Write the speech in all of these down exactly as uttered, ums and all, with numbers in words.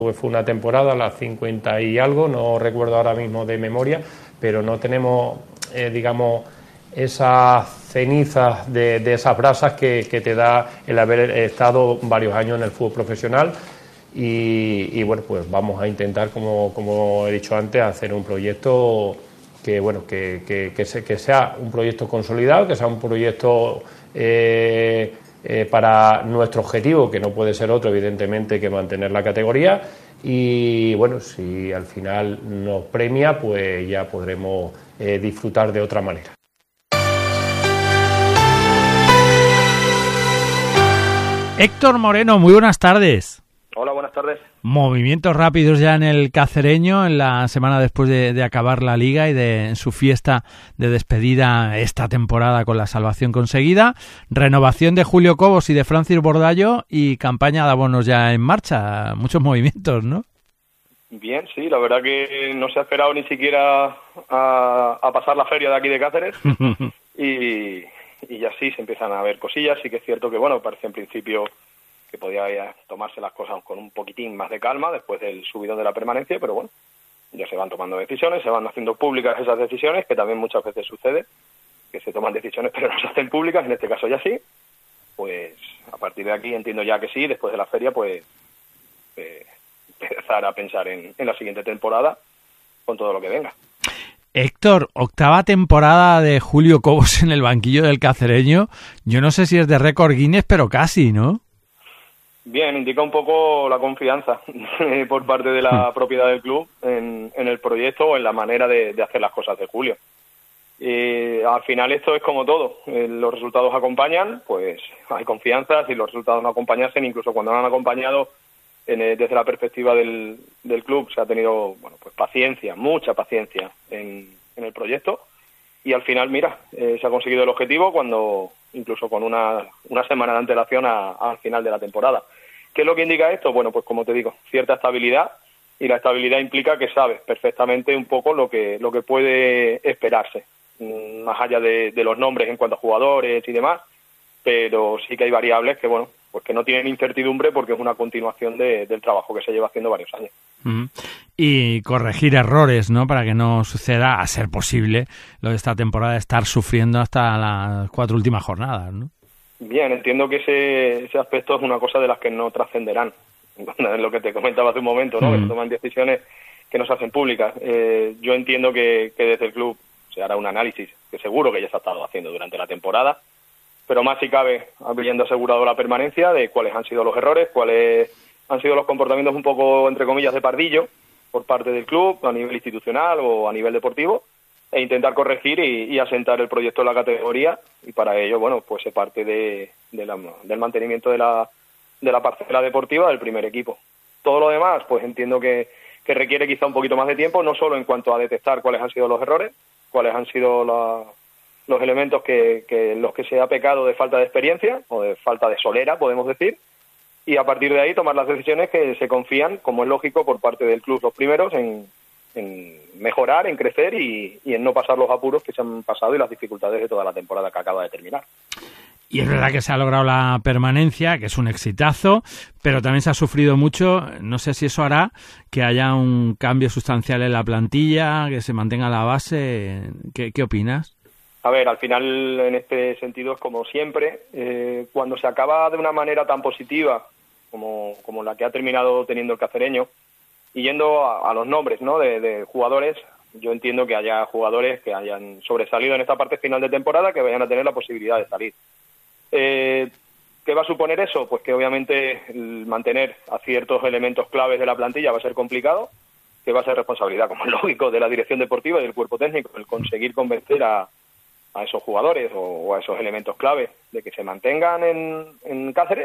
Fue una temporada, las cincuenta y algo, no recuerdo ahora mismo de memoria, pero no tenemos, eh, digamos, esas cenizas de, de esas brasas que, que te da el haber estado varios años en el fútbol profesional. Y, y bueno, pues vamos a intentar, como, como he dicho antes, hacer un proyecto que, bueno, que, que, que, se, que sea un proyecto consolidado, que sea un proyecto eh, eh, para nuestro objetivo, que no puede ser otro, evidentemente, que mantener la categoría. Y bueno, si al final nos premia, pues ya podremos eh, disfrutar de otra manera. Héctor Moreno, muy buenas tardes. Hola, buenas tardes. Movimientos rápidos ya en el Cacereño, en la semana después de, de acabar la Liga y de su fiesta de despedida esta temporada con la salvación conseguida. Renovación de Julio Cobos y de Francis Bordallo y campaña de abonos ya en marcha. Muchos movimientos, ¿no? Bien, sí, la verdad que no se ha esperado ni siquiera a, a pasar la feria de aquí de Cáceres y, y ya sí se empiezan a ver cosillas. Sí que es cierto que, bueno, parece en principio que podía tomarse las cosas con un poquitín más de calma después del subidón de la permanencia, pero bueno, ya se van tomando decisiones, se van haciendo públicas esas decisiones, que también muchas veces sucede, que se toman decisiones pero no se hacen públicas, en este caso ya sí. Pues a partir de aquí entiendo ya que sí, después de la feria, pues eh, empezar a pensar en, en la siguiente temporada con todo lo que venga. Héctor, octava temporada de Julio Cobos en el banquillo del Cacereño. Yo no sé si es de récord Guinness, pero casi, ¿no? Bien, indica un poco la confianza por parte de la propiedad del club en, en el proyecto o en la manera de, de hacer las cosas de Julio. Y al final esto es como todo, eh, los resultados acompañan, pues hay confianza. Si los resultados no acompañasen, incluso cuando no han acompañado, en, eh, desde la perspectiva del, del club se ha tenido, bueno, pues paciencia, mucha paciencia en, en el proyecto. Y al final, mira, eh, se ha conseguido el objetivo cuando, incluso con una, una semana de antelación a, al final de la temporada. ¿Qué es lo que indica esto? Bueno, pues como te digo, cierta estabilidad, y la estabilidad implica que sabes perfectamente un poco lo que, lo que puede esperarse, más allá de, de los nombres en cuanto a jugadores y demás, pero sí que hay variables que, bueno, pues que no tienen incertidumbre porque es una continuación de, del trabajo que se lleva haciendo varios años. Uh-huh. Y corregir errores, ¿no? Para que no suceda, a ser posible, lo de esta temporada, estar sufriendo hasta las cuatro últimas jornadas, ¿no? Bien, entiendo que ese, ese aspecto es una cosa de las que no trascenderán. Lo que te comentaba hace un momento, ¿no? Uh-huh. Que se toman decisiones que no se hacen públicas. Eh, yo entiendo que, que desde el club se hará un análisis, que seguro que ya se ha estado haciendo durante la temporada, pero más si cabe, habiendo asegurado la permanencia, de cuáles han sido los errores, cuáles han sido los comportamientos un poco, entre comillas, de pardillo por parte del club a nivel institucional o a nivel deportivo, e intentar corregir y, y asentar el proyecto en la categoría, y para ello, bueno, pues se parte de, de la, del mantenimiento de la, de la parcela deportiva del primer equipo. Todo lo demás, pues entiendo que, que requiere quizá un poquito más de tiempo, no solo en cuanto a detectar cuáles han sido los errores, cuáles han sido la, los elementos que, que los que se ha pecado de falta de experiencia o de falta de solera, podemos decir, y a partir de ahí tomar las decisiones que se confían, como es lógico, por parte del club los primeros en, en mejorar, en crecer y, y en no pasar los apuros que se han pasado y las dificultades de toda la temporada que acaba de terminar. Y es verdad que se ha logrado la permanencia, que es un exitazo, pero también se ha sufrido mucho. No sé si eso hará que haya un cambio sustancial en la plantilla, que se mantenga la base. ¿Qué, qué opinas? A ver, al final, en este sentido, es como siempre, eh, cuando se acaba de una manera tan positiva como, como la que ha terminado teniendo el Cacereño, y yendo a, a los nombres, ¿no?, de, de jugadores, yo entiendo que haya jugadores que hayan sobresalido en esta parte final de temporada, que vayan a tener la posibilidad de salir. Eh, ¿Qué va a suponer eso? Pues que obviamente el mantener a ciertos elementos claves de la plantilla va a ser complicado, que va a ser responsabilidad, como es lógico, de la dirección deportiva y del cuerpo técnico, el conseguir convencer a a esos jugadores o, o a esos elementos clave de que se mantengan en, en Cáceres,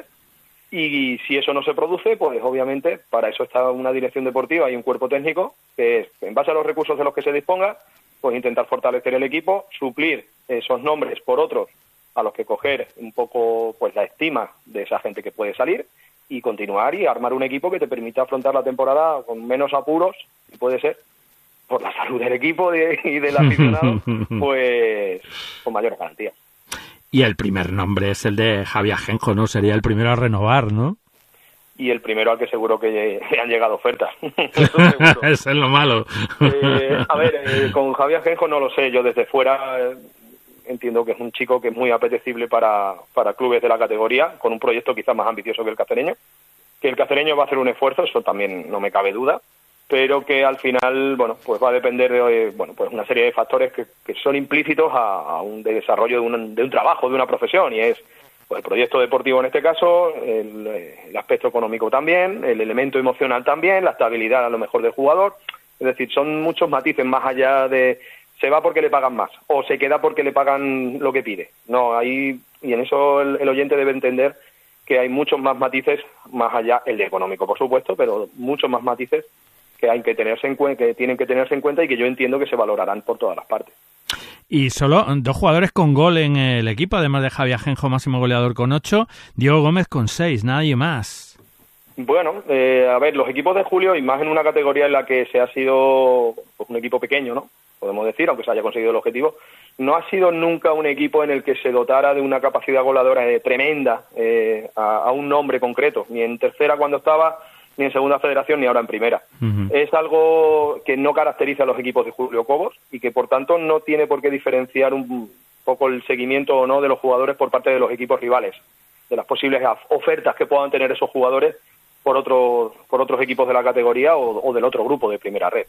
y si eso no se produce, pues obviamente para eso está una dirección deportiva y un cuerpo técnico que es, en base a los recursos de los que se disponga, pues intentar fortalecer el equipo, suplir esos nombres por otros a los que coger un poco pues la estima de esa gente que puede salir y continuar y armar un equipo que te permita afrontar la temporada con menos apuros, y puede ser por la salud del equipo y del aficionado, pues con mayor garantía. Y el primer nombre es el de Javi Ajenjo, ¿no? Sería el primero a renovar, ¿no? y el primero al que seguro que han llegado ofertas. Eso seguro. Eso es lo malo. Eh, a ver, eh, con Javi Ajenjo no lo sé, yo desde fuera eh, entiendo que es un chico que es muy apetecible para, para clubes de la categoría, con un proyecto quizás más ambicioso que el cacereño, que el cacereño va a hacer un esfuerzo, eso también no me cabe duda, pero que al final, bueno, pues va a depender de, bueno, pues una serie de factores que, que son implícitos a, a un desarrollo de un, de un trabajo, de una profesión, y es pues el proyecto deportivo en este caso, el, el aspecto económico también, el elemento emocional también, la estabilidad a lo mejor del jugador. Es decir, son muchos matices más allá de se va porque le pagan más o se queda porque le pagan lo que pide. No, ahí, y en eso el, el oyente debe entender que hay muchos más matices más allá, el de económico por supuesto, pero muchos más matices que hay que tenerse en cuenta, que tienen que tenerse en cuenta y que yo entiendo que se valorarán por todas las partes. Y solo dos jugadores con gol en el equipo, además de Javi Ajenjo, máximo goleador con ocho, Diego Gómez con seis, nadie más. Bueno, eh, a ver, los equipos de Julio, y más en una categoría en la que se ha sido pues, un equipo pequeño, ¿no? Podemos decir, aunque se haya conseguido el objetivo, no ha sido nunca un equipo en el que se dotara de una capacidad goleadora eh, tremenda eh, a, a un nombre concreto, ni en tercera cuando estaba, ni en segunda federación, ni ahora en primera. Uh-huh. Es algo que no caracteriza a los equipos de Julio Cobos y que, por tanto, no tiene por qué diferenciar un poco el seguimiento o no de los jugadores por parte de los equipos rivales, de las posibles ofertas que puedan tener esos jugadores por otros por otros equipos de la categoría o, o del otro grupo de primera red.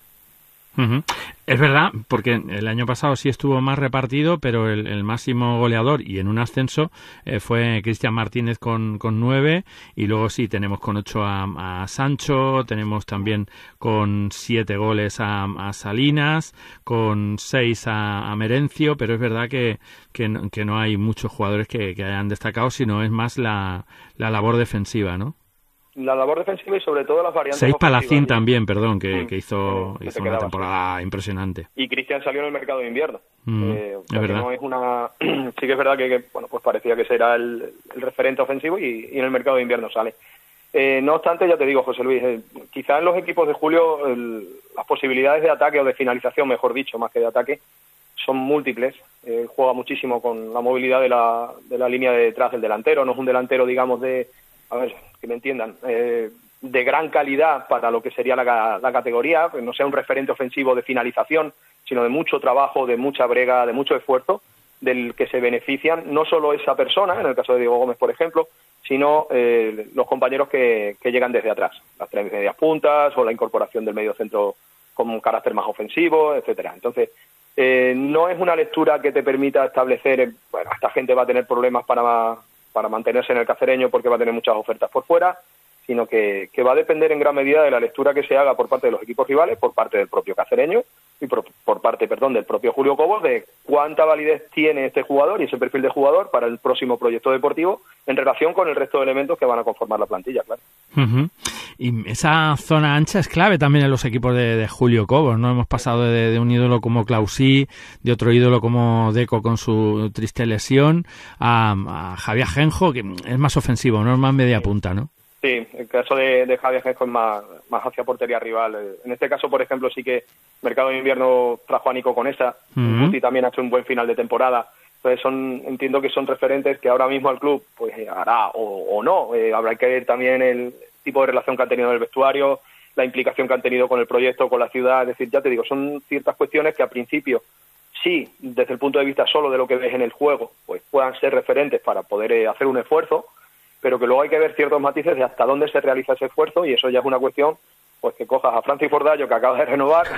Uh-huh. Es verdad, porque el año pasado sí estuvo más repartido, pero el, el máximo goleador y en un ascenso eh, fue Cristian Martínez con, con nueve, y luego sí tenemos con ocho a, a Sancho, tenemos también con siete goles a, a Salinas, con seis a, a Merencio, pero es verdad que, que, no, que no hay muchos jugadores que, que hayan destacado, sino es más la, la labor defensiva, ¿no? La labor defensiva y sobre todo las variantes Seis ofensivas. Palacín también, perdón, que, mm. que hizo, sí, hizo una temporada impresionante. Y Cristian salió en el mercado de invierno. Mm, eh, o sea es verdad. No es una... sí que es verdad que, que bueno, pues parecía que será el, el referente ofensivo y, y en el mercado de invierno sale. Eh, no obstante, ya te digo, José Luis, eh, quizá en los equipos de Julio el, las posibilidades de ataque o de finalización, mejor dicho, más que de ataque, son múltiples. Eh, juega muchísimo con la movilidad de la, de la línea de detrás del delantero. No es un delantero, digamos, de... A ver, que me entiendan... Eh, de gran calidad para lo que sería la, la categoría, no sea un referente ofensivo de finalización, sino de mucho trabajo, de mucha brega, de mucho esfuerzo, del que se benefician no solo esa persona, en el caso de Diego Gómez, por ejemplo, sino eh, los compañeros que, que llegan desde atrás, las tres medias puntas o la incorporación del medio centro con un carácter más ofensivo, etcétera. Entonces, eh, no es una lectura que te permita establecer, bueno, esta gente va a tener problemas para, para mantenerse en el cacereño porque va a tener muchas ofertas por fuera, sino que, que va a depender en gran medida de la lectura que se haga por parte de los equipos rivales, por parte del propio cacereño y por, por parte, perdón, del propio Julio Cobos, de cuánta validez tiene este jugador y ese perfil de jugador para el próximo proyecto deportivo en relación con el resto de elementos que van a conformar la plantilla, claro. Uh-huh. Y esa zona ancha es clave también en los equipos de, de Julio Cobos, ¿no? Hemos pasado de, de un ídolo como Clausí, de otro ídolo como Deco con su triste lesión, a, a Javier Ajenjo, que es más ofensivo, no es más media punta, ¿no? Sí, el caso de, de Javier Ajenjo es más, más hacia portería rival. En este caso, por ejemplo, sí que Mercado de Invierno trajo a Nico Conesa, uh-huh. Guti también ha hecho un buen final de temporada. Entonces son, entiendo que son referentes que ahora mismo al club pues hará o, o no. Eh, habrá que ver también el tipo de relación que han tenido en el vestuario, la implicación que han tenido con el proyecto, con la ciudad. Es decir, ya te digo, son ciertas cuestiones que al principio sí, desde el punto de vista solo de lo que ves en el juego, pues puedan ser referentes para poder eh, hacer un esfuerzo, pero que luego hay que ver ciertos matices de hasta dónde se realiza ese esfuerzo, y eso ya es una cuestión pues que cojas a Francis Fordallo, que acaba de renovar,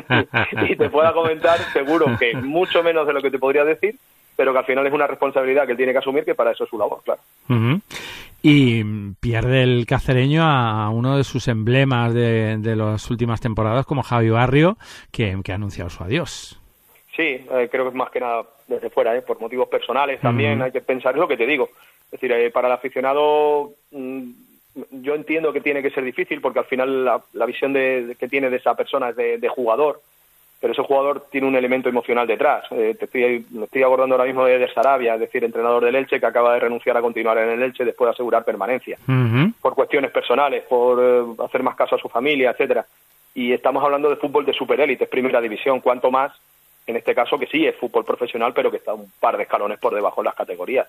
y te pueda comentar, seguro que mucho menos de lo que te podría decir, pero que al final es una responsabilidad que él tiene que asumir, que para eso es su labor, claro. Uh-huh. Y pierde el cacereño a uno de sus emblemas de, de las últimas temporadas, como Javi Barrio, que, que ha anunciado su adiós. Sí, eh, creo que es más que nada desde fuera, ¿eh? Por motivos personales también, uh-huh. Hay que pensar, es lo que te digo. Es decir, eh, para el aficionado mmm, yo entiendo que tiene que ser difícil porque al final la, la visión de, de, que tiene de esa persona es de, de jugador, pero ese jugador tiene un elemento emocional detrás. Eh, te estoy, me estoy abordando ahora mismo de, de Sarabia, es decir, entrenador del Elche, que acaba de renunciar a continuar en el Elche después de asegurar permanencia, uh-huh. por cuestiones personales, por eh, hacer más caso a su familia, etcétera. Y estamos hablando de fútbol de superélite, es primera división, cuanto más en este caso que sí es fútbol profesional, pero que está un par de escalones por debajo en las categorías.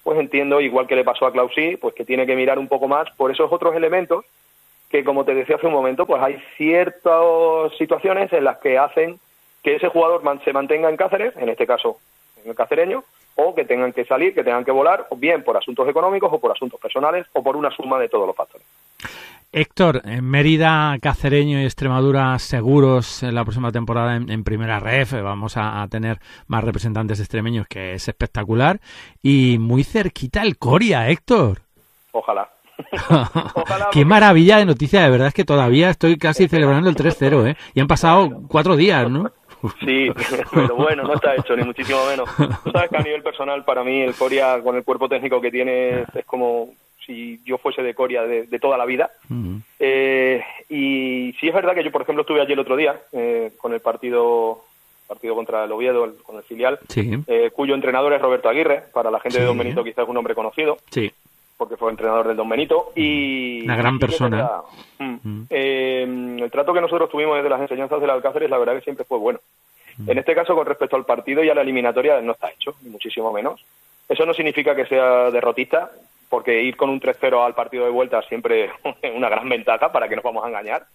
pues entiendo, igual que le pasó a Clausí, pues que tiene que mirar un poco más por esos otros elementos que, como te decía hace un momento, pues hay ciertas situaciones en las que hacen que ese jugador man, se mantenga en Cáceres, en este caso en el cacereño, o que tengan que salir, que tengan que volar, o bien por asuntos económicos o por asuntos personales o por una suma de todos los factores. Héctor, en Mérida, Cacereño y Extremadura seguros en la próxima temporada en, en Primera Ref. Vamos a, a tener más representantes extremeños, que es espectacular. Y muy cerquita el Coria, Héctor. Ojalá. Ojalá. Qué maravilla de noticia, de verdad es que todavía estoy casi celebrando el tres cero, ¿eh? Y han pasado cuatro días, ¿no? Sí, pero bueno, no está hecho, ni muchísimo menos. Tú sabes que a nivel personal, para mí, el Coria, con el cuerpo técnico que tiene, es como si yo fuese de Coria de, de toda la vida. Uh-huh. Eh, y sí es verdad que yo, por ejemplo, estuve allí el otro día eh, con el partido partido contra el Oviedo, el, con el filial, sí. eh, cuyo entrenador es Roberto Aguirre. Para la gente sí. de Don Benito quizás es un hombre conocido, sí. porque fue entrenador del Don Benito. Y una gran persona. Mm, uh-huh. eh, el trato que nosotros tuvimos desde las enseñanzas del Alcáceres, la verdad que siempre fue bueno. Uh-huh. En este caso, con respecto al partido y a la eliminatoria, no está hecho, ni muchísimo menos. Eso no significa que sea derrotista, porque ir con un tres cero al partido de vuelta siempre es una gran ventaja, para que nos vamos a engañar.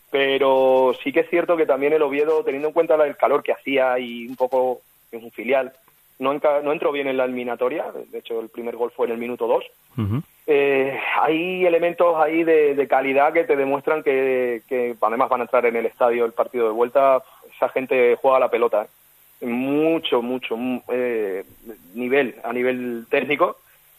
Pero sí que es cierto que también el Oviedo, teniendo en cuenta el calor que hacía y un poco es un filial, no, enca- no entró bien en la eliminatoria. De hecho, el primer gol fue en el minuto dos. Uh-huh. Eh, hay elementos ahí de, de calidad que te demuestran que, que además van a entrar en el estadio el partido de vuelta. Esa gente juega la pelota, ¿eh? mucho, mucho eh, nivel, a nivel técnico.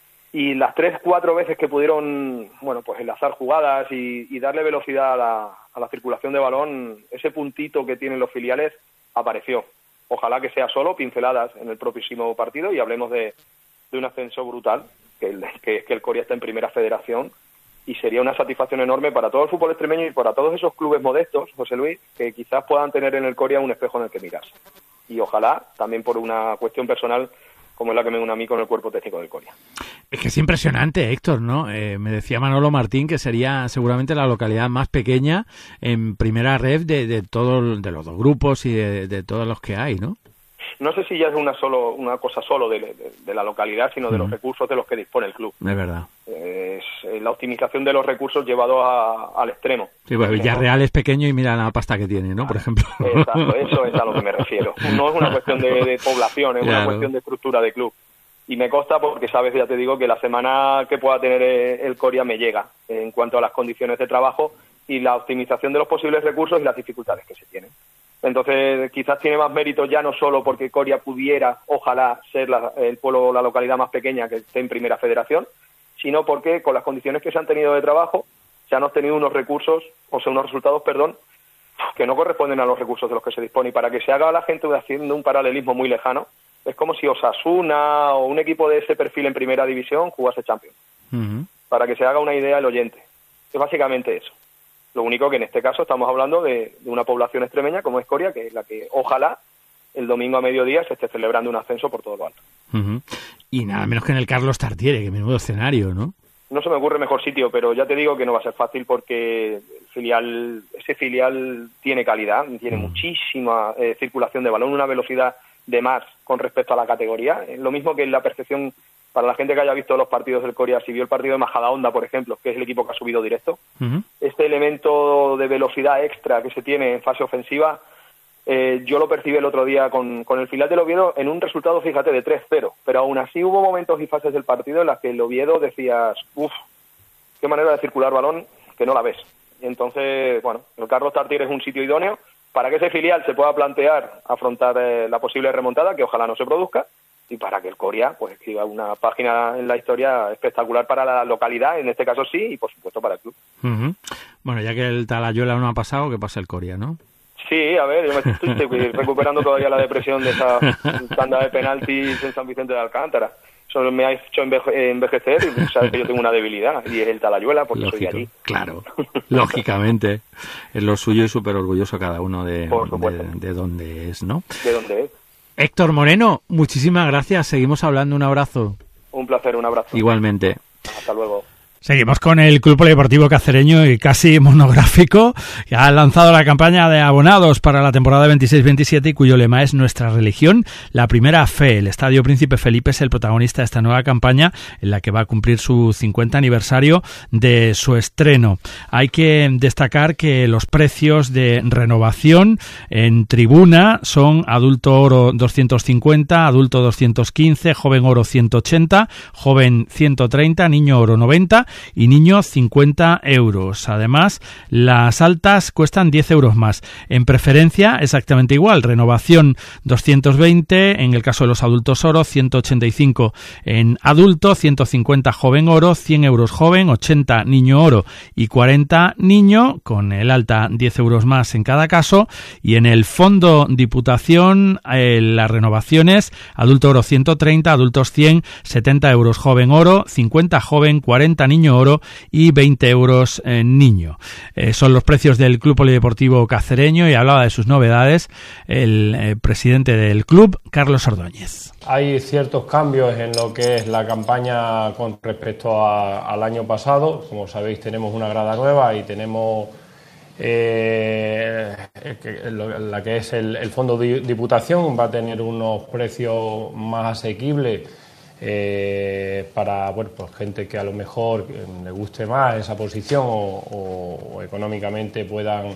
Y las tres, cuatro veces que pudieron, bueno, pues enlazar jugadas y, y darle velocidad a la, a la circulación de balón, ese puntito que tienen los filiales apareció. Ojalá que sea solo pinceladas en el próximo partido y hablemos de, de un ascenso brutal, que, el, que, que el Coria está en Primera Federación, y sería una satisfacción enorme para todo el fútbol extremeño y para todos esos clubes modestos, José Luis, que quizás puedan tener en el Coria un espejo en el que mirarse. Y ojalá, también por una cuestión personal, como es la que me une a mí con el cuerpo técnico del Coria. Es que es impresionante, Héctor, ¿no? Eh, me decía Manolo Martín que sería seguramente la localidad más pequeña en Primera Ref de, de todos, de los dos grupos y de, de todos los que hay, ¿no? No sé si ya es una solo una cosa solo de, de, de la localidad, sino de uh-huh. los recursos de los que dispone el club. Es verdad. Es la optimización de los recursos llevado a, al extremo. Sí, pues Villarreal es pequeño y mira la pasta que tiene, ¿no? Por ejemplo. Exacto, eso es a lo que me refiero. No es una cuestión de, de población, es claro. una cuestión de estructura de club. Y me consta porque, sabes, ya te digo, que la semana que pueda tener el Coria me llega en cuanto a las condiciones de trabajo y la optimización de los posibles recursos y las dificultades que se tienen. Entonces, quizás tiene más mérito ya no solo porque Coria pudiera, ojalá, ser la, el pueblo, la localidad más pequeña que esté en Primera Federación, sino porque con las condiciones que se han tenido de trabajo, se han obtenido unos recursos, o sea, unos resultados, perdón, que no corresponden a los recursos de los que se dispone. Y para que se haga la gente haciendo un paralelismo muy lejano, es como si Osasuna o un equipo de ese perfil en Primera División jugase Champions. Uh-huh. Para que se haga una idea el oyente. Es básicamente eso. Lo único que en este caso estamos hablando de, de una población extremeña como es Coria, que es la que ojalá el domingo a mediodía se esté celebrando un ascenso por todo lo alto. Uh-huh. Y nada menos que en el Carlos Tartiere, que menudo escenario, ¿no? No se me ocurre mejor sitio, pero ya te digo que no va a ser fácil porque el filial, ese filial tiene calidad, tiene uh-huh. muchísima eh, circulación de balón, una velocidad de más con respecto a la categoría. Eh, lo mismo que en la percepción para la gente que haya visto los partidos del Coria, si vio el partido de Majadahonda, por ejemplo, que es el equipo que ha subido directo, uh-huh. este elemento de velocidad extra que se tiene en fase ofensiva, eh, yo lo percibí el otro día con, con el filial del Oviedo en un resultado, fíjate, de tres cero, pero aún así hubo momentos y fases del partido en las que el Oviedo decías, uff, qué manera de circular balón, que no la ves. Y entonces, bueno, el Carlos Tartiere es un sitio idóneo para que ese filial se pueda plantear afrontar eh, la posible remontada, que ojalá no se produzca, y para que el Coria pues escriba una página en la historia espectacular para la localidad, en este caso sí, y por supuesto para el club. Uh-huh. Bueno, ya que el Talayuela no ha pasado, que pase el Coria, ¿no? Sí, a ver, yo me estoy recuperando todavía la depresión de esa tanda de penaltis en San Vicente de Alcántara. Eso me ha hecho enveje- envejecer y sabes que yo tengo una debilidad, y es el Talayuela, porque Lógico, soy de allí. Claro, lógicamente. Es lo suyo y súper orgulloso cada uno de, de, de donde es, ¿no? De dónde es. Héctor Moreno, muchísimas gracias. Seguimos hablando. Un abrazo. Un placer, un abrazo. Igualmente. Hasta luego. Seguimos con el Club Polideportivo Cacereño y casi monográfico, que ha lanzado la campaña de abonados para la temporada veintiséis veintisiete y cuyo lema es Nuestra religión, la primera fe. El Estadio Príncipe Felipe es el protagonista de esta nueva campaña en la que va a cumplir su cincuenta aniversario de su estreno. Hay que destacar que los precios de renovación en tribuna son adulto oro doscientos cincuenta, adulto doscientos quince, joven oro ciento ochenta, joven ciento treinta, niño oro noventa y niño cincuenta euros. Además, las altas cuestan diez euros más. En preferencia, exactamente igual. Renovación doscientos veinte, en el caso de los adultos oro, ciento ochenta y cinco en adulto, ciento cincuenta joven oro, cien euros joven, ochenta niño oro y cuarenta niño, con el alta diez euros más en cada caso. Y en el fondo Diputación, eh, las renovaciones, adulto oro ciento treinta, adultos cien, setenta euros joven oro, cincuenta joven, cuarenta niño oro y veinte euros eh, niño. Eh, son los precios del Club Polideportivo Cacereño y hablaba de sus novedades el eh, presidente del club, Carlos Ordóñez. Hay ciertos cambios en lo que es la campaña con respecto a, al año pasado. Como sabéis, tenemos una grada nueva y tenemos eh, la que es el, el Fondo de Diputación. Va a tener unos precios más asequibles Eh, para bueno, pues gente que a lo mejor le guste más esa posición o, o, o económicamente puedan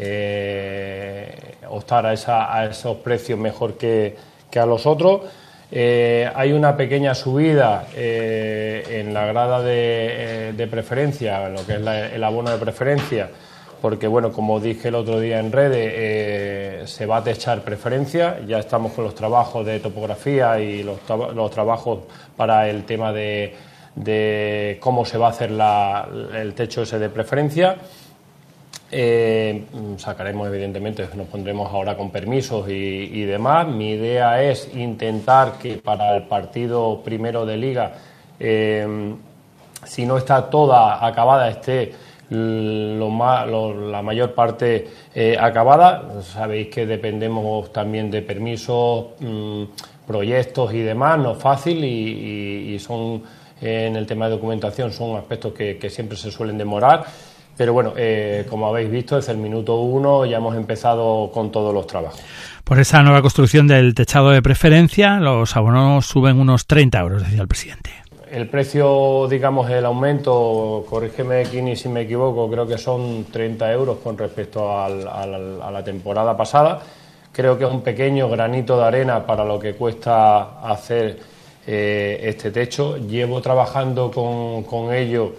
eh, optar a, esa, a esos precios mejor que, que a los otros. Eh, hay una pequeña subida eh, en la grada de, de preferencia, en lo que es la, el abono de preferencia, porque, bueno, como dije el otro día en redes, eh, se va a techar preferencia. Ya estamos con los trabajos de topografía y los, los trabajos para el tema de, de cómo se va a hacer la, el techo ese de preferencia. Eh, sacaremos, evidentemente, nos pondremos ahora con permisos y, y demás. Mi idea es intentar que para el partido primero de Liga, eh, si no está toda acabada, esté Lo más, lo, la mayor parte eh, acabada. Sabéis que dependemos también de permisos, mmm, proyectos y demás, no es fácil y, y, y son eh, en el tema de documentación son aspectos que, que siempre se suelen demorar, pero bueno, eh, como habéis visto, desde el minuto uno ya hemos empezado con todos los trabajos. Por esa nueva construcción del techado de preferencia, los abonos suben unos treinta euros, decía el presidente. El precio, digamos, el aumento, corrígeme, Kini, si me equivoco, creo que son treinta euros con respecto al, al, a la temporada pasada. Creo que es un pequeño granito de arena para lo que cuesta hacer eh, este techo. Llevo trabajando con, con ello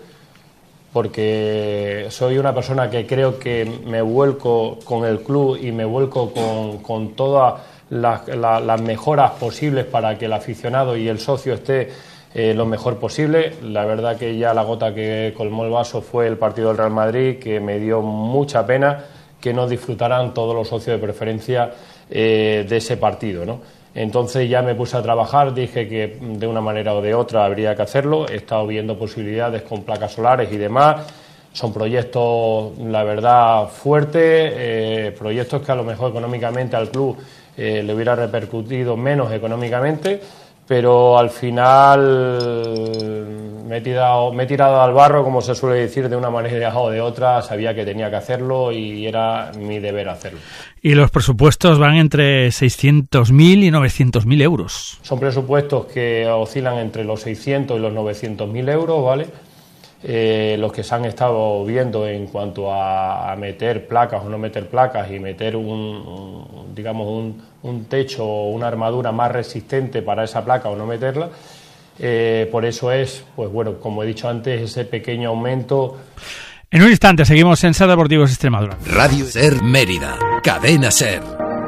porque soy una persona que creo que me vuelco con el club y me vuelco con, con todas las, la, las mejoras posibles para que el aficionado y el socio esté Eh, lo mejor posible. La verdad que ya la gota que colmó el vaso fue el partido del Real Madrid, que me dio mucha pena que no disfrutaran todos los socios de preferencia eh, de ese partido, ¿no? Entonces ya me puse a trabajar, dije que de una manera o de otra habría que hacerlo. He estado viendo posibilidades con placas solares y demás. Son proyectos, la verdad, fuertes, eh, proyectos que a lo mejor económicamente al club eh, le hubiera repercutido menos económicamente, pero al final me he, tirado, me he tirado al barro, como se suele decir, de una manera o de otra. Sabía que tenía que hacerlo y era mi deber hacerlo. Y los presupuestos van entre seiscientos mil y novecientos mil euros. Son presupuestos que oscilan entre los seiscientos y los novecientos mil euros, ¿vale? Eh, los que se han estado viendo en cuanto a, a meter placas o no meter placas y meter un, un digamos un, un techo o una armadura más resistente para esa placa o no meterla, eh, por eso es, pues bueno, como he dicho antes, ese pequeño aumento. En un instante seguimos en Ser Deportivos Extremadura. Radio Ser Mérida, Cadena Ser.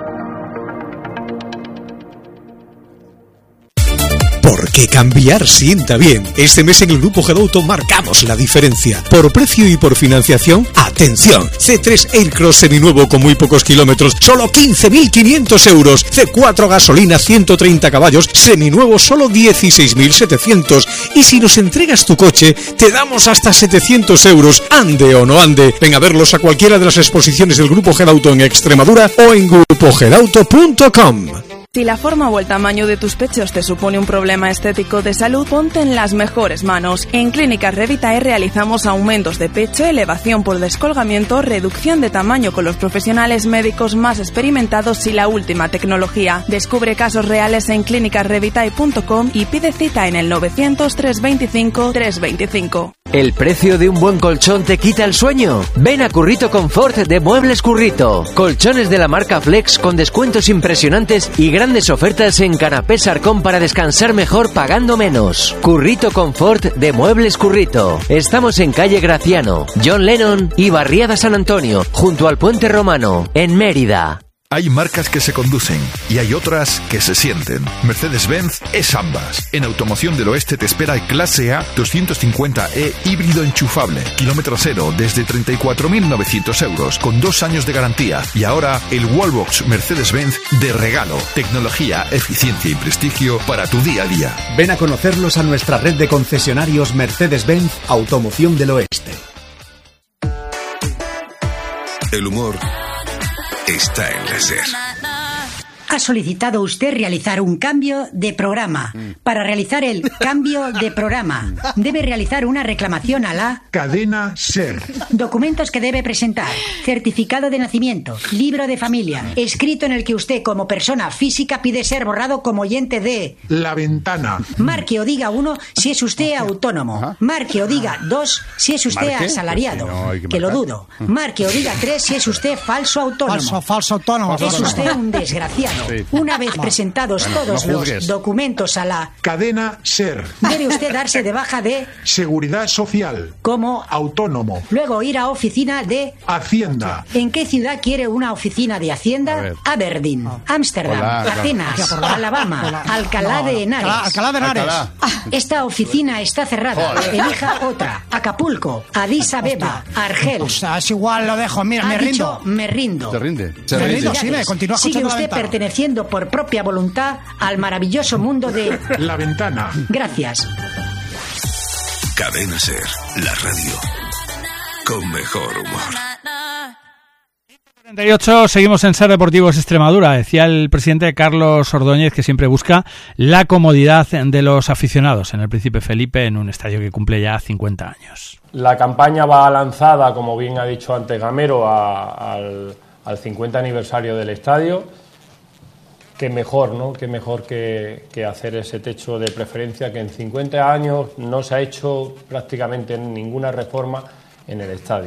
Porque cambiar sienta bien. Este mes en el Grupo Gedauto marcamos la diferencia. Por precio y por financiación, ¡atención! C tres Aircross seminuevo con muy pocos kilómetros, solo quince mil quinientos euros. C cuatro gasolina, ciento treinta caballos, seminuevo, solo dieciséis mil setecientos. Y si nos entregas tu coche, te damos hasta setecientos euros. Ande o no ande. Ven a verlos a cualquiera de las exposiciones del Grupo Gedauto en Extremadura o en grupo gedauto punto com. Si la forma o el tamaño de tus pechos te supone un problema estético de salud, ponte en las mejores manos. En Clínicas Revitae realizamos aumentos de pecho, elevación por descolgamiento, reducción de tamaño con los profesionales médicos más experimentados y la última tecnología. Descubre casos reales en clínicas revitae punto com y pide cita en el novecientos, trescientos veinticinco, trescientos veinticinco. ¿El precio de un buen colchón te quita el sueño? Ven a Currito Confort de Muebles Currito. Colchones de la marca Flex con descuentos impresionantes y grandes ofertas en canapés Arcón para descansar mejor pagando menos. Currito Confort de Muebles Currito. Estamos en calle Graciano, John Lennon y Barriada San Antonio, junto al Puente Romano, en Mérida. Hay marcas que se conducen y hay otras que se sienten. Mercedes-Benz es ambas. En Automoción del Oeste te espera el Clase A doscientos cincuenta E híbrido enchufable, kilómetro cero desde treinta y cuatro mil novecientos euros, con dos años de garantía. Y ahora el Wallbox Mercedes-Benz de regalo. Tecnología, eficiencia y prestigio para tu día a día. Ven a conocerlos a nuestra red de concesionarios Mercedes-Benz Automoción del Oeste. El humor está en la SER. Ha solicitado usted realizar un cambio de programa. Para realizar el cambio de programa, debe realizar una reclamación a la cadena SER. Documentos que debe presentar: certificado de nacimiento, libro de familia, escrito en el que usted como persona física pide ser borrado como oyente de La Ventana. Marque o diga uno si es usted autónomo. Marque o diga dos si es usted ¿Marque? asalariado. Pues si no, hay que que lo marcar. dudo. Marque o diga tres si es usted falso autónomo. Falso, falso autónomo. Es usted un desgraciado. Sí. Una vez presentados Bueno, todos no los juzgues. documentos a la Cadena SER. debe usted darse de baja de Seguridad Social. como Autónomo. luego ir a oficina de Hacienda. ¿En qué ciudad quiere una oficina de A Hacienda? ver. Aberdeen, Ámsterdam, Hola, Atenas, claro. Alabama, Hola. Alcalá No, de no. Henares. Alcalá- Alcalá de Henares. Ah, esta oficina está cerrada. Joder. Elija otra. Acapulco, Addis Abeba, Argel. O sea, es igual, lo dejo. Mira, Ha me dicho, rindo. me rindo. ¿Te rinde? Se Me rinde. rindo, sí, me continúa Sigue escuchando La usted Ventana. perteneciendo por propia voluntad al maravilloso mundo de... La Ventana. Gracias. Cadena SER, la radio con mejor humor. treinta y ocho, seguimos en Ser Deportivos Extremadura. Decía el presidente Carlos Ordóñez que siempre busca la comodidad de los aficionados en el Príncipe Felipe, en un estadio que cumple ya cincuenta años. La campaña va lanzada, como bien ha dicho antes Gamero, a- al, al cincuenta aniversario del estadio. Qué mejor, ¿no? Qué mejor que, que hacer ese techo de preferencia, que en cincuenta años no se ha hecho prácticamente ninguna reforma en el estadio.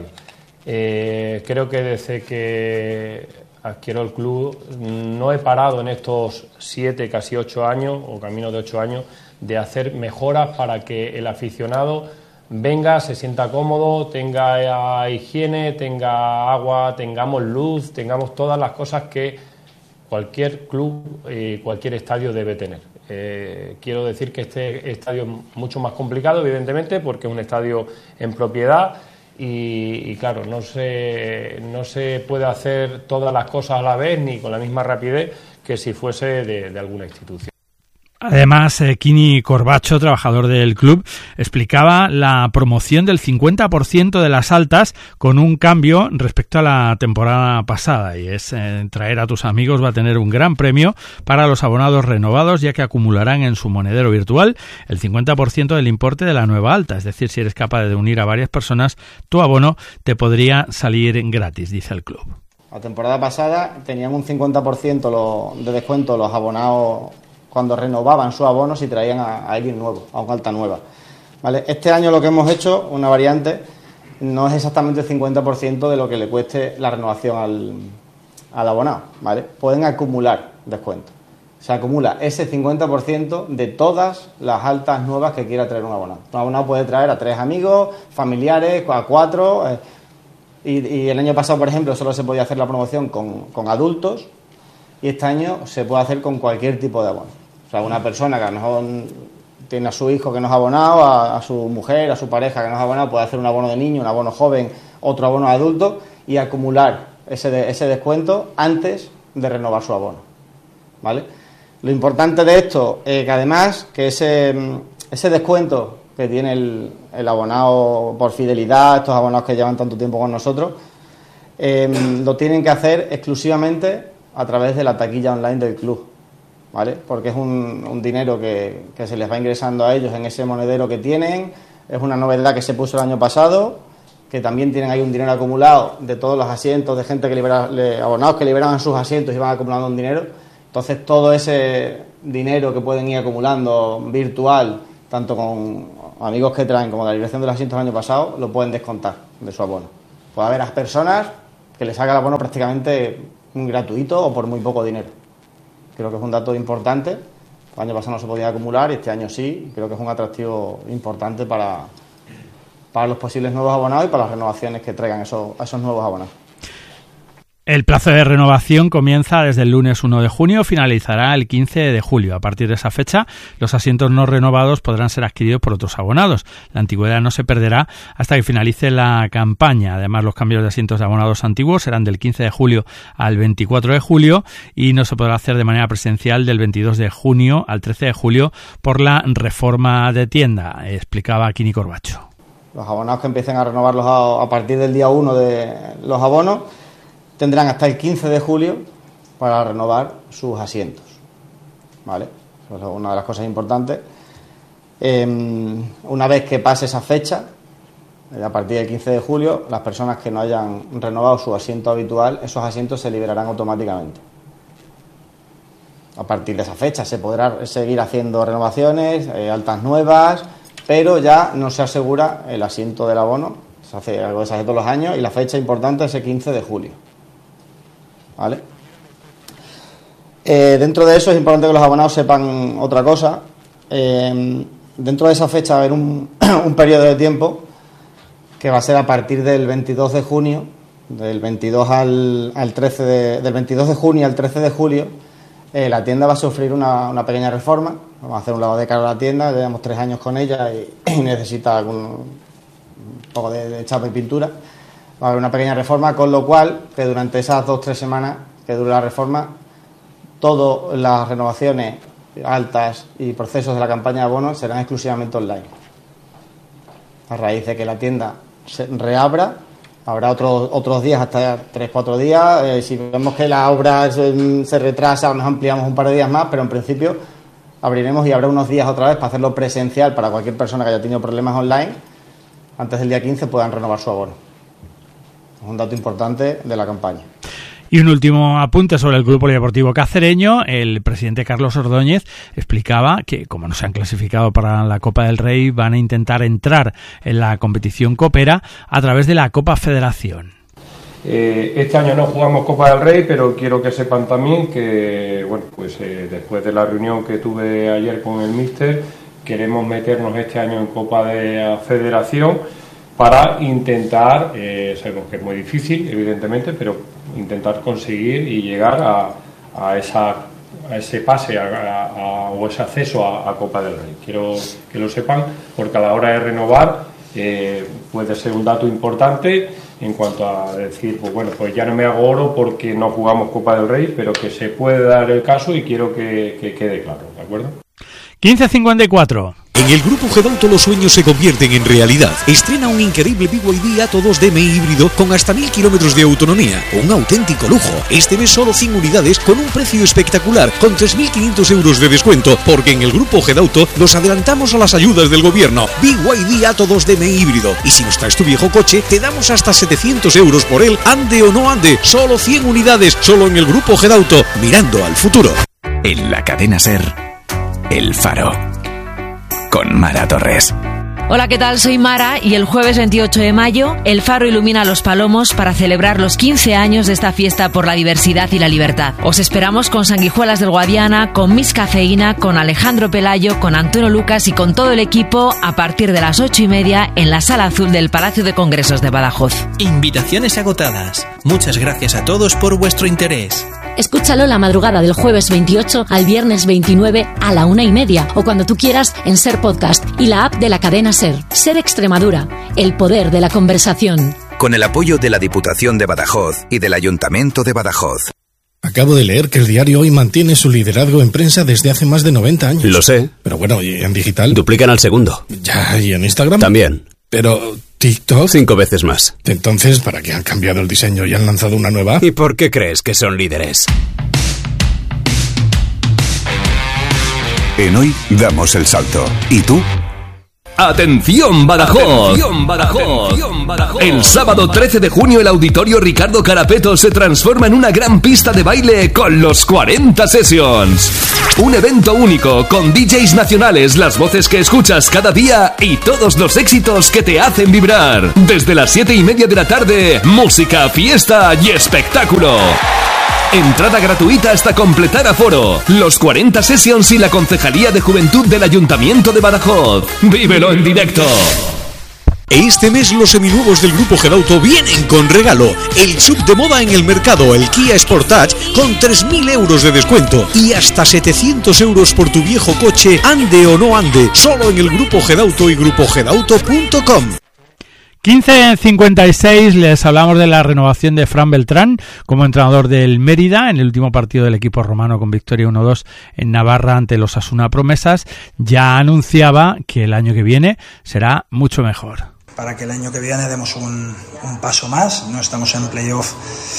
Eh, creo que desde que adquiero el club no he parado en estos siete, casi ocho años, o camino de ocho años, de hacer mejoras para que el aficionado venga, se sienta cómodo, tenga higiene, tenga agua, tengamos luz, tengamos todas las cosas que cualquier club y cualquier estadio debe tener. Eh, quiero decir que este estadio es mucho más complicado, evidentemente, porque es un estadio en propiedad y, y claro, no se, no se puede hacer todas las cosas a la vez ni con la misma rapidez que si fuese de, de alguna institución. Además, eh, Kini Corbacho, trabajador del club, explicaba la promoción del cincuenta por ciento de las altas con un cambio respecto a la temporada pasada, y es eh, traer a tus amigos va a tener un gran premio para los abonados renovados, ya que acumularán en su monedero virtual el cincuenta por ciento del importe de la nueva alta. Es decir, si eres capaz de unir a varias personas, tu abono te podría salir gratis, dice el club. La temporada pasada teníamos un cincuenta por ciento lo- de descuento los abonados cuando renovaban sus abonos y traían a, a alguien nuevo, a una alta nueva. ¿Vale? Este año lo que hemos hecho, una variante, no es exactamente el cincuenta por ciento de lo que le cueste la renovación al, al abonado. ¿Vale? Pueden acumular descuentos. Se acumula ese cincuenta por ciento de todas las altas nuevas que quiera traer un abonado. Un abonado puede traer a tres amigos, familiares, a cuatro. Eh, y, y el año pasado, por ejemplo, solo se podía hacer la promoción con, con adultos, y este año se puede hacer con cualquier tipo de abono. O sea, una persona que a lo mejor tiene a su hijo que no es abonado, a, a su mujer, a su pareja que no es abonado, puede hacer un abono de niño, un abono joven, otro abono de adulto y acumular ese, de, ese descuento antes de renovar su abono. ¿Vale? Lo importante de esto es que además que ese, ese descuento que tiene el, el abonado por fidelidad, estos abonados que llevan tanto tiempo con nosotros, eh, lo tienen que hacer exclusivamente a través de la taquilla online del club. ¿vale? Porque es un, un dinero que, que se les va ingresando a ellos en ese monedero que tienen. Es una novedad que se puso el año pasado, que también tienen ahí un dinero acumulado de todos los asientos, de gente que libera, le, abonados que liberaban sus asientos y van acumulando un dinero. Entonces todo ese dinero que pueden ir acumulando virtual, tanto con amigos que traen como la liberación de los asientos del año pasado, lo pueden descontar de su abono. Puede haber a personas que les haga el abono prácticamente gratuito o por muy poco dinero. Creo que es un dato importante. El año pasado no se podía acumular y este año sí. Creo que es un atractivo importante para, para los posibles nuevos abonados y para las renovaciones que traigan esos, esos nuevos abonados. El plazo de renovación comienza desde el lunes uno de junio, finalizará el quince de julio. A partir de esa fecha, los asientos no renovados podrán ser adquiridos por otros abonados. La antigüedad no se perderá hasta que finalice la campaña. Además, los cambios de asientos de abonados antiguos serán del quince de julio al veinticuatro de julio y no se podrá hacer de manera presencial del veintidós de junio al trece de julio por la reforma de tienda, explicaba Kini Corbacho. Los abonados que empiecen a renovarlos a, a partir del día uno de los abonos tendrán hasta el quince de julio para renovar sus asientos, ¿vale? Eso es una de las cosas importantes. Eh, una vez que pase esa fecha, a partir del quince de julio, las personas que no hayan renovado su asiento habitual, esos asientos se liberarán automáticamente. A partir de esa fecha se podrá seguir haciendo renovaciones, eh, altas nuevas, pero ya no se asegura el asiento del abono. Se hace algo de se hace todos los años y la fecha importante es el quince de julio. ¿Vale? Eh, dentro de eso es importante que los abonados sepan otra cosa. Eh, dentro de esa fecha va a haber un, un periodo de tiempo que va a ser a partir del veintidós de junio, del veintidós al, al trece de, del veintidós de junio al trece de julio. Eh, la tienda va a sufrir una, una pequeña reforma. Vamos a hacer un lavado de cara a la tienda. Llevamos tres años con ella y, y necesita algún un poco de, de chapa y pintura. Va a haber una pequeña reforma, con lo cual, que durante esas dos o tres semanas que dure la reforma, todas las renovaciones altas y procesos de la campaña de abonos serán exclusivamente online. A raíz de que la tienda se reabra, habrá otros otros días, hasta tres cuatro días. Eh, si vemos que la obra se, se retrasa, a lo mejor ampliamos un par de días más, pero en principio abriremos y habrá unos días otra vez para hacerlo presencial para cualquier persona que haya tenido problemas online. Antes del día quince puedan renovar su abono. Es un dato importante de la campaña. Y un último apunte sobre el Club Polideportivo Cacereño. El presidente Carlos Ordóñez explicaba que, como no se han clasificado para la Copa del Rey, van a intentar entrar en la competición copera a través de la Copa Federación. Eh, este año no jugamos Copa del Rey, pero quiero que sepan también que, bueno, pues eh, después de la reunión que tuve ayer con el míster, queremos meternos este año en Copa de Federación para intentar, eh, sabemos que es muy difícil, evidentemente, pero intentar conseguir y llegar a, a, esa, a ese pase a, a, o ese acceso a, a Copa del Rey. Quiero que lo sepan, porque a la hora de renovar eh, puede ser un dato importante en cuanto a decir, pues bueno, pues ya no me hago oro porque no jugamos Copa del Rey, pero que se puede dar el caso y quiero que, que quede claro, ¿de acuerdo? quince cincuenta y cuatro. En el Grupo Gedauto los sueños se convierten en realidad. Estrena un increíble B Y D Atto dos D M híbrido con hasta mil kilómetros de autonomía. Un auténtico lujo. Este mes solo cien unidades con un precio espectacular, con tres mil quinientos euros de descuento, porque en el Grupo Gedauto nos adelantamos a las ayudas del gobierno. B Y D Atto dos D M híbrido. Y si nos traes tu viejo coche, te damos hasta setecientos euros por él, ande o no ande. Solo cien unidades, solo en el Grupo Gedauto, mirando al futuro. En la cadena SER, El Faro, con Mara Torres. Hola, ¿qué tal? Soy Mara y el jueves veintiocho de mayo El Faro ilumina Los Palomos para celebrar los quince años de esta fiesta por la diversidad y la libertad. Os esperamos con Sanguijuelas del Guadiana, con Miss Cafeína, con Alejandro Pelayo, con Antonio Lucas y con todo el equipo a partir de las ocho y media en la Sala Azul del Palacio de Congresos de Badajoz. Invitaciones agotadas. Muchas gracias a todos por vuestro interés. Escúchalo la madrugada del jueves veintiocho al viernes veintinueve a la una y media o cuando tú quieras en SER Podcast y la app de la cadena SER. SER Extremadura, el poder de la conversación. Con el apoyo de la Diputación de Badajoz y del Ayuntamiento de Badajoz. Acabo de leer que el diario Hoy mantiene su liderazgo en prensa desde hace más de noventa años. Lo sé. Pero bueno, ¿y en digital? Duplican al segundo. Ya, ¿y en Instagram? También. Pero TikTok... Cinco veces más. Entonces, ¿para qué han cambiado el diseño y han lanzado una nueva? ¿Y por qué crees que son líderes? En Hoy damos el salto. ¿Y tú? ¡Atención, Badajoz! ¡Atención, Badajoz! ¡Atención, Badajoz! El sábado trece de junio el Auditorio Ricardo Carapeto se transforma en una gran pista de baile con los cuarenta Sessions. Un evento único con D Js nacionales, las voces que escuchas cada día y todos los éxitos que te hacen vibrar. Desde las siete y media de la tarde, música, fiesta y espectáculo. Entrada gratuita hasta completar aforo. Los cuarenta Sessions y la Concejalía de Juventud del Ayuntamiento de Badajoz. ¡Vívelo en directo! Este mes los seminuevos del Grupo Gedauto vienen con regalo. El sub de moda en el mercado, el Kia Sportage, con tres mil euros de descuento y hasta setecientos euros por tu viejo coche, ande o no ande, solo en el Grupo Gedauto y grupo gedauto punto com. quince cincuenta y seis, les hablamos de la renovación de Fran Beltrán como entrenador del Mérida en el último partido del equipo romano con victoria uno dos en Navarra ante los Osasuna Promesas. Ya anunciaba que el año que viene será mucho mejor. Para que el año que viene demos un, un paso más, no estamos en playoff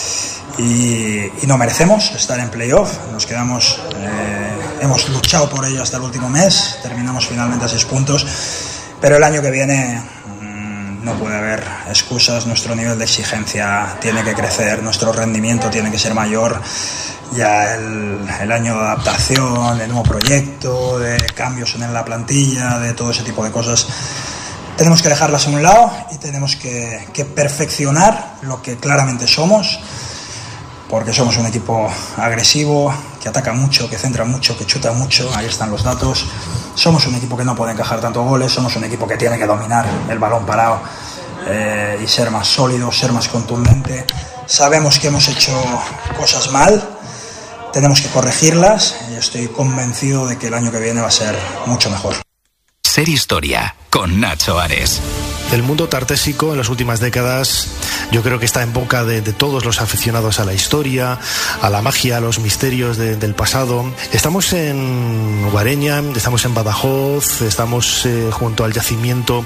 y, y no merecemos estar en playoff, nos quedamos, eh, hemos luchado por ello hasta el último mes, terminamos finalmente a seis puntos, pero el año que viene no puede haber excusas, nuestro nivel de exigencia tiene que crecer, nuestro rendimiento tiene que ser mayor, ya el, el año de adaptación, de nuevo proyecto, de cambios en la plantilla, de todo ese tipo de cosas, tenemos que dejarlas a un lado y tenemos que, que perfeccionar lo que claramente somos, porque somos un equipo agresivo, que ataca mucho, que centra mucho, que chuta mucho, ahí están los datos. Somos un equipo que no puede encajar tantos goles, somos un equipo que tiene que dominar el balón parado eh, y ser más sólido, ser más contundente. Sabemos que hemos hecho cosas mal, tenemos que corregirlas y estoy convencido de que el año que viene va a ser mucho mejor. Ser Historia, con Nacho Ares. El mundo tartésico en las últimas décadas yo creo que está en boca de, de todos los aficionados a la historia, a la magia, a los misterios de, del pasado. Estamos en Guareña, estamos en Badajoz, estamos eh, junto al yacimiento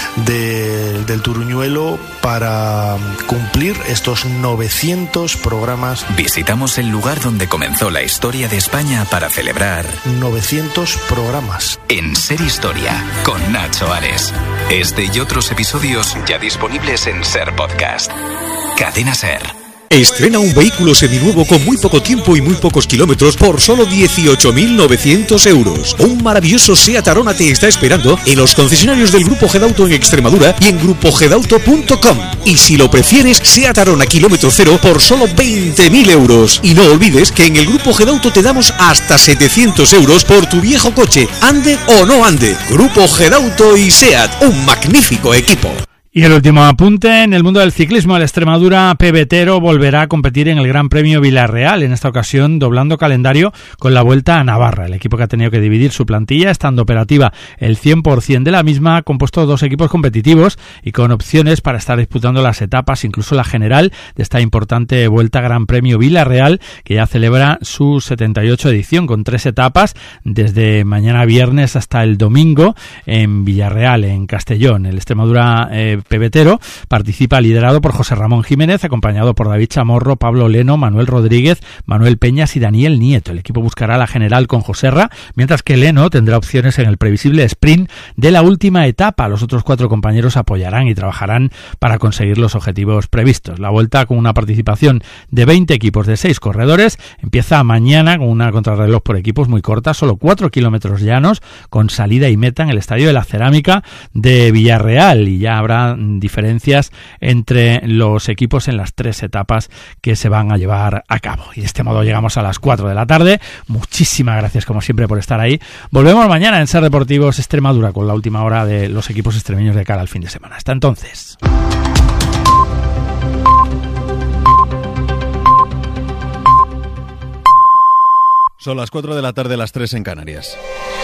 de, del Turuñuelo para cumplir estos novecientos programas. Visitamos el lugar donde comenzó la historia de España para celebrar novecientos programas. En Ser Historia, con Nacho Ares. Este y otros episodios ya disponibles en Ser Podcast. Cadena Ser. Estrena un vehículo seminuevo con muy poco tiempo y muy pocos kilómetros por solo dieciocho mil novecientos euros. Un maravilloso Seat Arona te está esperando en los concesionarios del Grupo Gedauto en Extremadura y en grupo gedauto punto com. Y si lo prefieres, Seat Arona kilómetro cero por solo veinte mil euros. Y no olvides que en el Grupo Gedauto te damos hasta setecientos euros por tu viejo coche, ande o no ande. Grupo Gedauto y Seat, un magnífico equipo. Y el último apunte, en el mundo del ciclismo, el Extremadura pebetero volverá a competir en el Gran Premio Villarreal, en esta ocasión doblando calendario con la Vuelta a Navarra. El equipo que ha tenido que dividir su plantilla, estando operativa el cien por ciento de la misma, ha compuesto dos equipos competitivos y con opciones para estar disputando las etapas, incluso la general, de esta importante Vuelta Gran Premio Villarreal, que ya celebra su setenta y ocho edición, con tres etapas, desde mañana viernes hasta el domingo, en Villarreal, en Castellón. El Extremadura eh, pebetero participa liderado por José Ramón Jiménez, acompañado por David Chamorro, Pablo Leno, Manuel Rodríguez, Manuel Peñas y Daniel Nieto. El equipo buscará la general con Joserra, mientras que Leno tendrá opciones en el previsible sprint de la última etapa. Los otros cuatro compañeros apoyarán y trabajarán para conseguir los objetivos previstos. La vuelta, con una participación de veinte equipos de seis corredores, empieza mañana con una contrarreloj por equipos muy corta, solo cuatro kilómetros llanos, con salida y meta en el Estadio de la Cerámica de Villarreal, y ya habrá diferencias entre los equipos en las tres etapas que se van a llevar a cabo. Y de este modo llegamos a las cuatro de la tarde. Muchísimas gracias como siempre por estar ahí. Volvemos mañana en Ser Deportivos Extremadura con la última hora de los equipos extremeños de cara al fin de semana. Hasta entonces. Son las cuatro de la tarde, las tres en Canarias.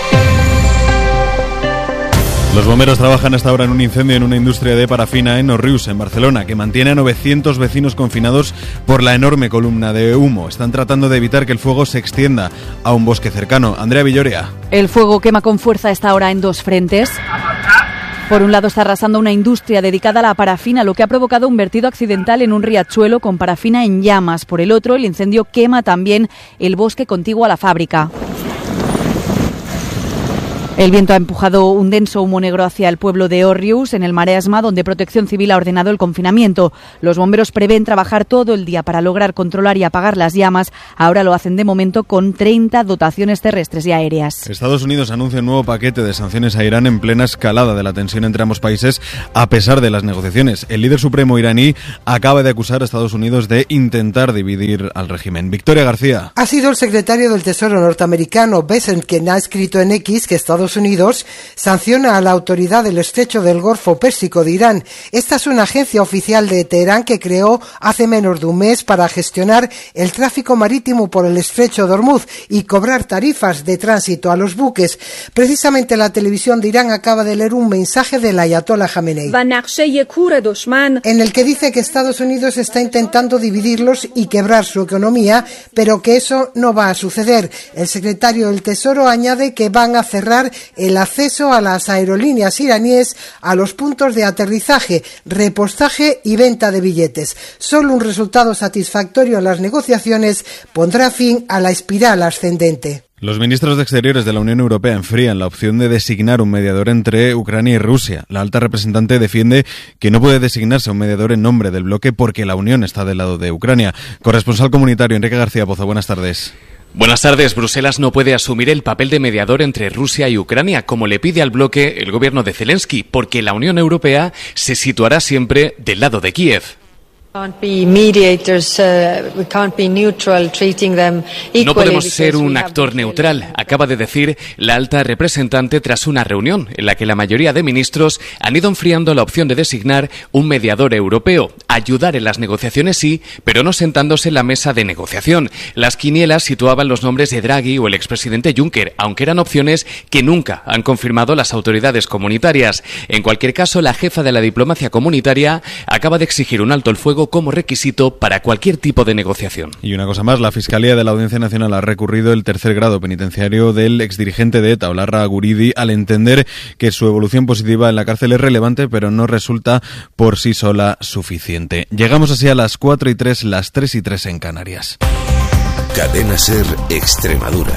Los bomberos trabajan hasta ahora en un incendio en una industria de parafina en Òrrius, en Barcelona, que mantiene a novecientos vecinos confinados por la enorme columna de humo. Están tratando de evitar que el fuego se extienda a un bosque cercano. Andrea Villorea. El fuego quema con fuerza esta hora en dos frentes. Por un lado está arrasando una industria dedicada a la parafina, lo que ha provocado un vertido accidental en un riachuelo con parafina en llamas. Por el otro, el incendio quema también el bosque contiguo a la fábrica. El viento ha empujado un denso humo negro hacia el pueblo de Òrrius, en el Maresme, donde Protección Civil ha ordenado el confinamiento. Los bomberos prevén trabajar todo el día para lograr controlar y apagar las llamas. Ahora lo hacen de momento con treinta dotaciones terrestres y aéreas. Estados Unidos anuncia un nuevo paquete de sanciones a Irán en plena escalada de la tensión entre ambos países, a pesar de las negociaciones. El líder supremo iraní acaba de acusar a Estados Unidos de intentar dividir al régimen. Victoria García. Ha sido el secretario del Tesoro norteamericano Bessent quien ha escrito en X que Estados Unidos sanciona a la autoridad del estrecho del Golfo Pérsico de Irán. Esta es una agencia oficial de Teherán que creó hace menos de un mes para gestionar el tráfico marítimo por el estrecho de Hormuz y cobrar tarifas de tránsito a los buques. Precisamente la televisión de Irán acaba de leer un mensaje del ayatollah Jamenei, en el que dice que Estados Unidos está intentando dividirlos y quebrar su economía, pero que eso no va a suceder. El secretario del Tesoro añade que van a cerrar el acceso a las aerolíneas iraníes a los puntos de aterrizaje, repostaje y venta de billetes. Solo un resultado satisfactorio en las negociaciones pondrá fin a la espiral ascendente. Los ministros de Exteriores de la Unión Europea enfrían la opción de designar un mediador entre Ucrania y Rusia. La alta representante defiende que no puede designarse un mediador en nombre del bloque porque la Unión está del lado de Ucrania. Corresponsal comunitario Enrique García Pozo, buenas tardes. Buenas tardes. Bruselas no puede asumir el papel de mediador entre Rusia y Ucrania, como le pide al bloque el gobierno de Zelensky, porque la Unión Europea se situará siempre del lado de Kiev. No podemos ser un actor neutral, acaba de decir la alta representante tras una reunión en la que la mayoría de ministros han ido enfriando la opción de designar un mediador europeo. Ayudar en las negociaciones sí, pero no sentándose en la mesa de negociación. Las quinielas situaban los nombres de Draghi o el expresidente Juncker, aunque eran opciones que nunca han confirmado las autoridades comunitarias. En cualquier caso, la jefa de la diplomacia comunitaria acaba de exigir un alto el fuego como requisito para cualquier tipo de negociación. Y una cosa más, la Fiscalía de la Audiencia Nacional ha recurrido el tercer grado penitenciario del exdirigente de ETA, Olarra Guridi, al entender que su evolución positiva en la cárcel es relevante, pero no resulta por sí sola suficiente. Llegamos así a las cuatro y tres, las tres y tres en Canarias. Cadena SER Extremadura.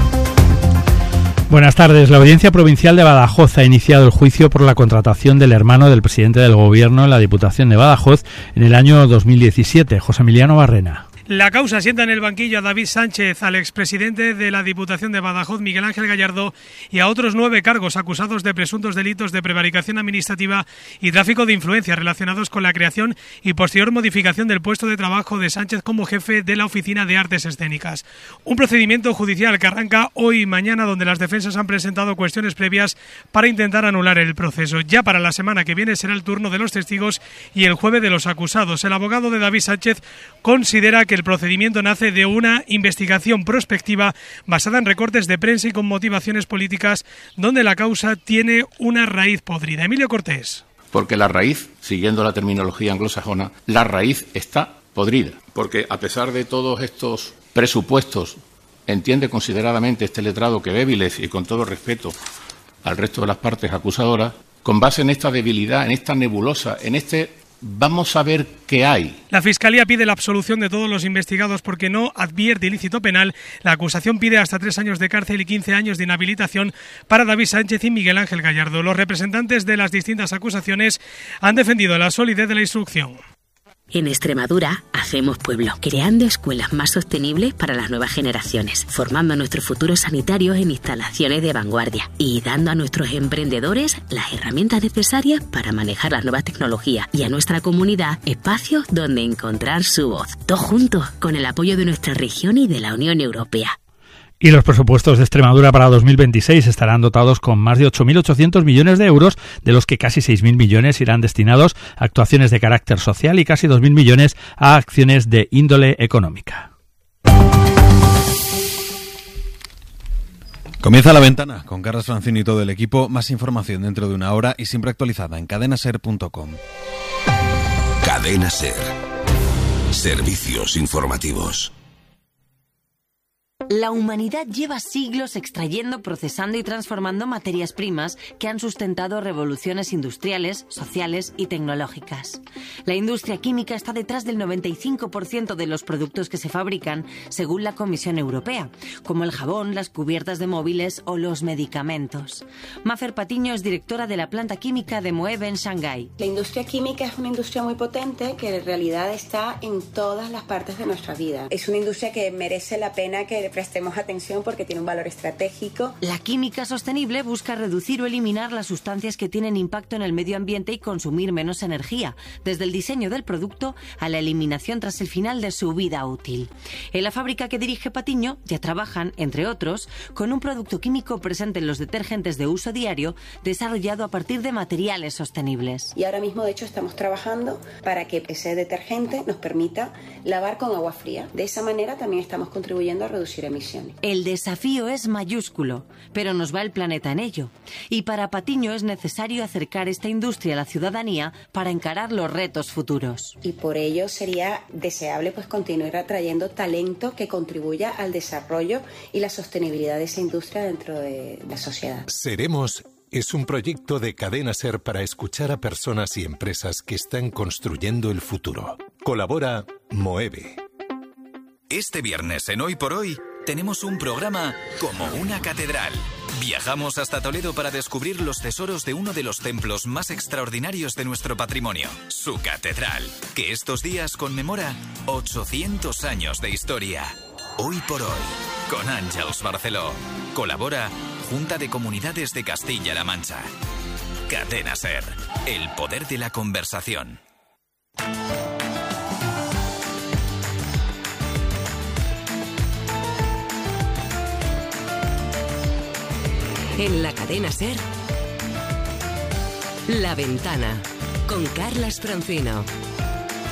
Buenas tardes. La Audiencia Provincial de Badajoz ha iniciado el juicio por la contratación del hermano del presidente del Gobierno en la Diputación de Badajoz en el año dos mil diecisiete, José Emiliano Barrena. La causa sienta en el banquillo a David Sánchez, al expresidente de la Diputación de Badajoz, Miguel Ángel Gallardo, y a otros nueve cargos acusados de presuntos delitos de prevaricación administrativa y tráfico de influencia relacionados con la creación y posterior modificación del puesto de trabajo de Sánchez como jefe de la Oficina de Artes Escénicas. Un procedimiento judicial que arranca hoy y mañana, donde las defensas han presentado cuestiones previas para intentar anular el proceso. Ya para la semana que viene será el turno de los testigos y el jueves de los acusados. El abogado de David Sánchez considera que el procedimiento nace de una investigación prospectiva basada en recortes de prensa y con motivaciones políticas, donde la causa tiene una raíz podrida. Emilio Cortés. Porque la raíz, siguiendo la terminología anglosajona, la raíz está podrida. Porque a pesar de todos estos presupuestos, entiende consideradamente este letrado que débiles, y con todo respeto al resto de las partes acusadoras, con base en esta debilidad, en esta nebulosa, en este vamos a ver qué hay. La Fiscalía pide la absolución de todos los investigados porque no advierte ilícito penal. La acusación pide hasta tres años de cárcel y quince años de inhabilitación para David Sánchez y Miguel Ángel Gallardo. Los representantes de las distintas acusaciones han defendido la solidez de la instrucción. En Extremadura hacemos pueblo, creando escuelas más sostenibles para las nuevas generaciones, formando a nuestros futuros sanitarios en instalaciones de vanguardia y dando a nuestros emprendedores las herramientas necesarias para manejar las nuevas tecnologías y a nuestra comunidad espacios donde encontrar su voz. Todos juntos, con el apoyo de nuestra región y de la Unión Europea. Y los presupuestos de Extremadura para dos mil veintiséis estarán dotados con más de ocho mil ochocientos millones de euros, de los que casi seis mil millones irán destinados a actuaciones de carácter social y casi dos mil millones a acciones de índole económica. Comienza La Ventana con Carlos Francino y todo el equipo. Más información dentro de una hora y siempre actualizada en cadena ser punto com. Cadena SER. Servicios informativos. La humanidad lleva siglos extrayendo, procesando y transformando materias primas que han sustentado revoluciones industriales, sociales y tecnológicas. La industria química está detrás del noventa y cinco por ciento de los productos que se fabrican, según la Comisión Europea, como el jabón, las cubiertas de móviles o los medicamentos. Mafer Patiño es directora de la planta química de Moeve en Shanghái. La industria química es una industria muy potente que en realidad está en todas las partes de nuestra vida. Es una industria que merece la pena que le prestemos atención porque tiene un valor estratégico. La química sostenible busca reducir o eliminar las sustancias que tienen impacto en el medio ambiente y consumir menos energía, desde el diseño del producto a la eliminación tras el final de su vida útil. En la fábrica que dirige Patiño ya trabajan, entre otros, con un producto químico presente en los detergentes de uso diario, desarrollado a partir de materiales sostenibles. Y ahora mismo, de hecho, estamos trabajando para que ese detergente nos permita lavar con agua fría. De esa manera también estamos contribuyendo a reducir emisiones. El desafío es mayúsculo, pero nos va el planeta en ello. Y para Patiño es necesario acercar esta industria a la ciudadanía para encarar los retos futuros. Y por ello sería deseable pues continuar atrayendo talento que contribuya al desarrollo y la sostenibilidad de esa industria dentro de la sociedad. Seremos es un proyecto de Cadena SER para escuchar a personas y empresas que están construyendo el futuro. Colabora Moeve. Este viernes en Hoy por Hoy tenemos un programa como una catedral. Viajamos hasta Toledo para descubrir los tesoros de uno de los templos más extraordinarios de nuestro patrimonio, su catedral, que estos días conmemora ochocientos años de historia. Hoy por Hoy, con Àngels Barceló. Colabora Junta de Comunidades de Castilla-La Mancha. Cadena SER, el poder de la conversación. En la Cadena SER, La Ventana, con Carlas Francino.